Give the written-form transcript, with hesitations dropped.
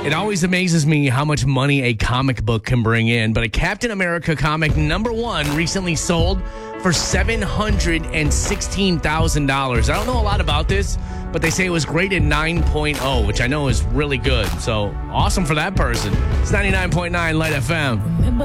It always amazes me how much money a comic book can bring in, but a Captain America comic #1 recently sold for $716,000. I don't know a lot about this, but they say it was graded 9.0, which I know is really good. So awesome for that person. It's 99.9 Light FM.